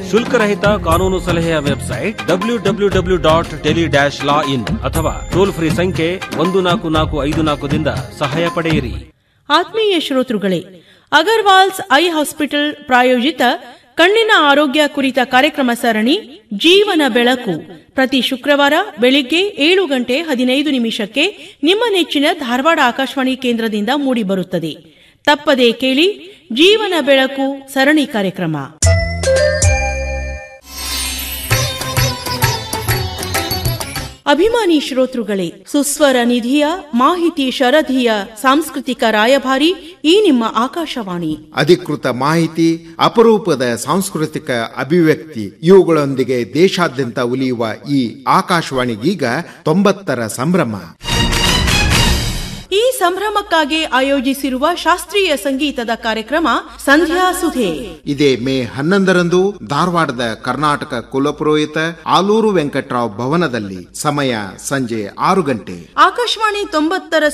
ಶುಲ್ಕರಹಿತ ಕಾನೂನು ಸಲಹೆಯ website www.tele-law-in ಅಥವಾ ಟೋಲ್ ಫ್ರೀ ಸಂಖ್ಯೆ 14454 ಸಹಾಯ ಪಡೆಯಿರಿ. ಆತ್ಮೀಯ ಶ್ರೋತೃಗಳೇ, ಅಗರ್ವಾಲ್ಸ್ ಐ ಹಾಸ್ಪಿಟಲ್ ಪ್ರಾಯೋಜಿತ ಕಣ್ಣಿನ ಆರೋಗ್ಯ ಕುರಿತ ಕಾರ್ಯಕ್ರಮ ಸರಣಿ ಜೀವನ ಬೆಳಕು ಪ್ರತಿ ಶುಕ್ರವಾರ ಬೆಳಿಗ್ಗೆ 7:15 ನಿಮ್ಮ ನೆಚ್ಚಿನ ಧಾರವಾಡ ಆಕಾಶವಾಣಿ ಕೇಂದ್ರದಿಂದ ಮೂಡಿಬರುತ್ತದೆ. ತಪ್ಪದೇ ಕೇಳಿ ಜೀವನ ಬೆಳಕು ಸರಣಿ ಕಾರ್ಯಕ್ರಮ. ಅಭಿಮಾನಿ ಶ್ರೋತೃಗಳೇ, ಸುಸ್ವರ ನಿಧಿಯ ಮಾಹಿತಿ ಶರಧಿಯ ಸಾಂಸ್ಕೃತಿಕ ರಾಯಭಾರಿ ಈ ನಿಮ್ಮ ಆಕಾಶವಾಣಿ. ಅಧಿಕೃತ ಮಾಹಿತಿ, ಅಪರೂಪದ ಸಾಂಸ್ಕೃತಿಕ ಅಭಿವ್ಯಕ್ತಿ ಇವುಗಳೊಂದಿಗೆ ದೇಶಾದ್ಯಂತ ಉಲಿಯುವ ಈ ಆಕಾಶವಾಣಿಗೀಗ 90ರ ಸಂಭ್ರಮ. ಈ ಸಂಭ್ರಮಕ್ಕಾಗಿ ಆಯೋಜಿಸಿರುವ ಶಾಸ್ತ್ರೀಯ ಸಂಗೀತದ ಕಾರ್ಯಕ್ರಮ ಸಂಧ್ಯಾ ಸುಧೆ ಇದೇ ಮೇ 11ರಂದು ಧಾರವಾಡದ ಕರ್ನಾಟಕ ಕುಲಪುರೋಹಿತ ಆಲೂರು ವೆಂಕಟರಾವ್ ಭವನದಲ್ಲಿ. ಸಮಯ ಸಂಜೆ 6 ಗಂಟೆ. ಆಕಾಶವಾಣಿ 90ರ